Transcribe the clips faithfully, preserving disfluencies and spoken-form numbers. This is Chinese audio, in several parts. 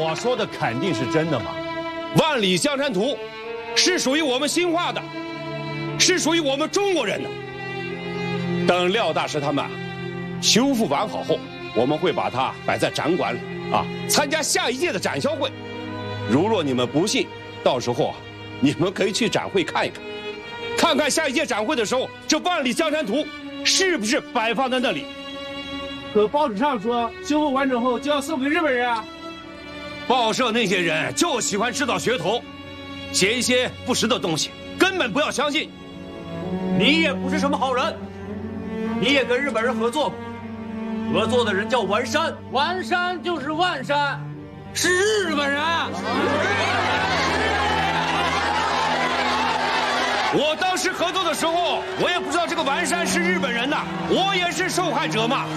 我说的肯定是真的嘛。万里江山图是属于我们兴化的，是属于我们中国人的。等廖大师他们修复完好后，我们会把它摆在展馆里啊，参加下一届的展销会。如若你们不信，到时候啊，你们可以去展会看一看，看看下一届展会的时候，这万里江山图是不是摆放在那里。 可报纸上说修复完成后就要送给日本人啊。 报社那些人就喜欢制造噱头，写一些不实的东西，根本不要相信。 你也不是什么好人，你也跟日本人合作过，合作的人叫丸山， 丸山就是万山，是日本人。 我当时合作的时候，我也不知道这个丸山是日本人呐，我也是受害者嘛。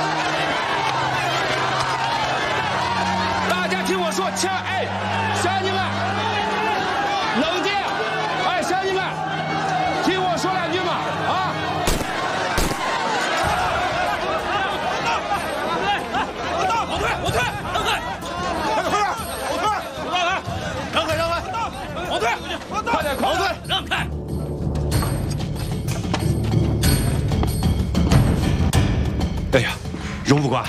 大家听我说，亲哎，乡亲们，冷静！哎，乡亲们，听我说两句嘛，啊！ 我退，我退，让开，让开，我退，让开，让开，让开，我退， 快点，快点， 让开！ 哎呀，荣副官，